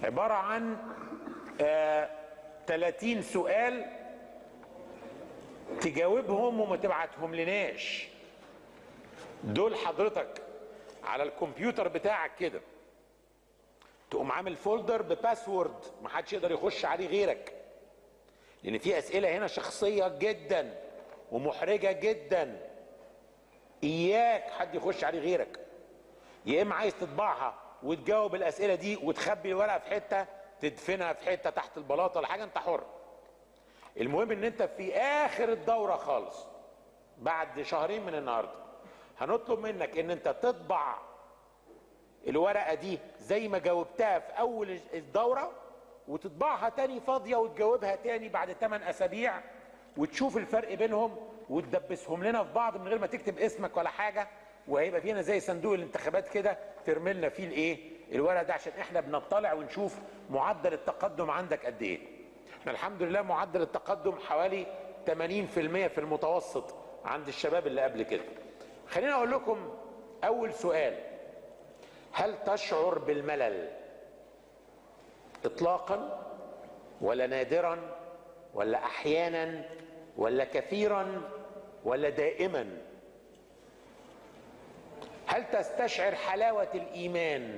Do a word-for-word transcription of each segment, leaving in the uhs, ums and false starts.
عبارة عن آه ثلاثين سؤال تجاوبهم وما تبعتهم لناش. دول حضرتك على الكمبيوتر بتاعك كده تقوم عامل فولدر بباسورد محدش يقدر يخش عليه غيرك، لان في اسئله هنا شخصيه جدا ومحرجه جدا، اياك حد يخش عليه غيرك. يا اما عايز تطبعها وتجاوب الاسئله دي وتخبي الورقه في حته تدفنها في حته تحت البلاطه ولا حاجه، انت حر. المهم ان انت في اخر الدوره خالص بعد شهرين من النهارده هنطلب منك ان انت تطبع الورقه دي زي ما جاوبتها في اول الدوره، وتطبعها تاني فاضيه وتجاوبها تاني بعد ثمانية اسابيع، وتشوف الفرق بينهم وتدبسهم لنا في بعض من غير ما تكتب اسمك ولا حاجه، وهيبقى فينا زي صندوق الانتخابات كده ترمي لنا فيه الايه الورقه ده، عشان احنا بنطلع ونشوف معدل التقدم عندك قد ايه. احنا الحمد لله معدل التقدم حوالي ثمانين في المية في المتوسط عند الشباب اللي قبل كده. خليني اقول لكم اول سؤال: هل تشعر بالملل اطلاقا ولا نادرا ولا احيانا ولا كثيرا ولا دائما؟ هل تستشعر حلاوة الايمان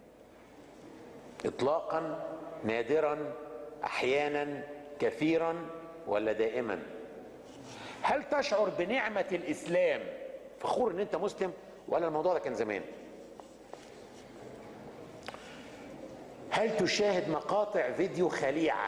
اطلاقا نادرا احيانا كثيرا ولا دائما؟ هل تشعر بنعمة الاسلام فخور ان انت مسلم ولا الموضوع ده كان زمان؟ هل تشاهد مقاطع فيديو خليعة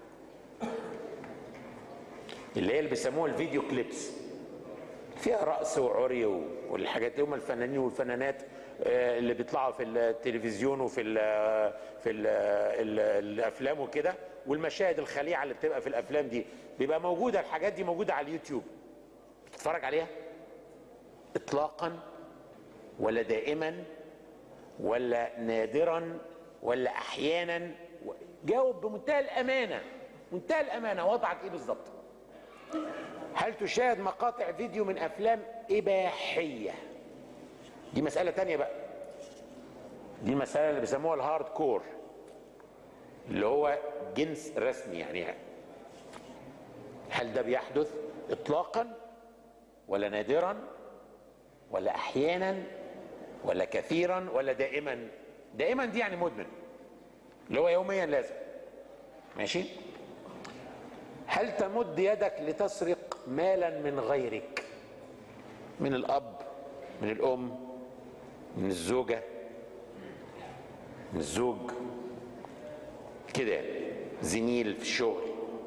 اللي هي اللي بيسموها الفيديو كليبس، فيها رقص وعري والحاجات دي، هم الفنانين والفنانات اللي بيطلعوا في التلفزيون وفي ال في ال ال الافلام وكده، والمشاهد الخليعة اللي بتبقى في الافلام دي بيبقى موجودة، الحاجات دي موجودة على اليوتيوب، تتفرج عليها اطلاقا ولا دائما ولا نادرا ولا احيانا؟ جاوب بمنتهى الامانه، منتهى الامانه، وضعك ايه بالظبط؟ هل تشاهد مقاطع فيديو من افلام اباحيه؟ دي مساله تانية بقى، دي المساله اللي بيسموها الهارد كور، اللي هو جنس رسمي يعني. هل ده بيحدث اطلاقا ولا نادرا ولا احيانا ولا كثيرا ولا دائما؟ دائما دي يعني مدمن، اللي هو يوميا لازم. ماشي. هل تمد يدك لتسرق مالا من غيرك، من الاب من الام من الزوجه من الزوج كده يعني، زميل في الشغل؟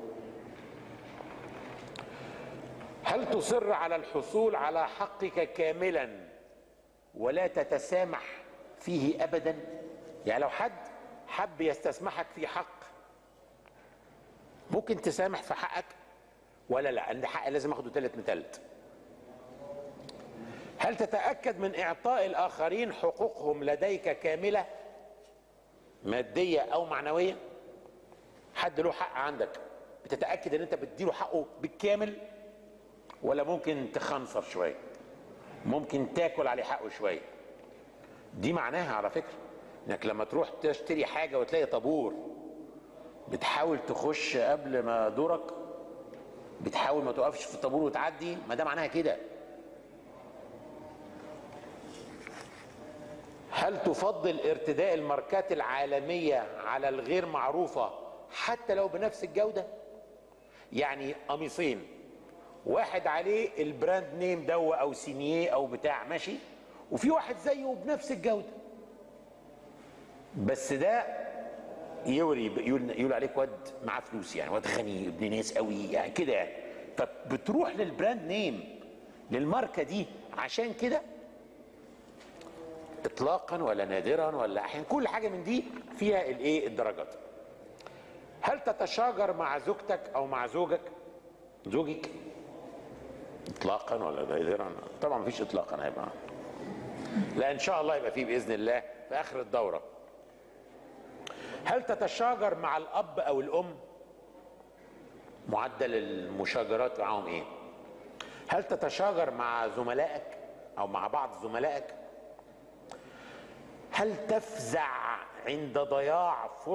هل تصر على الحصول على حقك كاملا ولا تتسامح فيه ابدا؟ يعني لو حد حب يستسمحك في حق ممكن تسامح في حقك ولا لا؟ عند حق لازم اخده تالت متلت. هل تتأكد من اعطاء الاخرين حقوقهم لديك كاملة مادية او معنوية؟ حد له حق عندك بتتأكد ان انت بتديله حقه بالكامل ولا ممكن تخنصر شوية، ممكن تاكل عليه حقه شوية؟ دي معناها على فكرة انك لما تروح تشتري حاجة وتلاقي طابور بتحاول تخش قبل ما دورك، بتحاول ما تقفش في الطابور وتعدي، ما ده معناها كده. هل تفضل ارتداء الماركات العالمية على الغير معروفة حتى لو بنفس الجودة؟ يعني قميصين واحد عليه البراند نيم دو او سينيه او بتاع ماشي، وفي واحد زيه بنفس الجودة، بس ده يوري يقول, يقول عليك واد معاه فلوس، يعني واد غني ابن ناس قوي يعني كده يعني، فبتروح للبراند نيم للماركة دي عشان كده؟ اطلاقا ولا نادرا ولا احيانا؟ كل حاجة من دي فيها الايه الدرجات. هل تتشاجر مع زوجتك او مع زوجك زوجك اطلاقا ولا نادرا؟ طبعا مفيش اطلاقا، هيبقى لا ان شاء الله يبقى فيه باذن الله في اخر الدورة. هل تتشاجر مع الاب او الام؟ معدل المشاجرات معهم ايه؟ هل تتشاجر مع زملائك او مع بعض زملائك؟ هل تفزع عند ضياع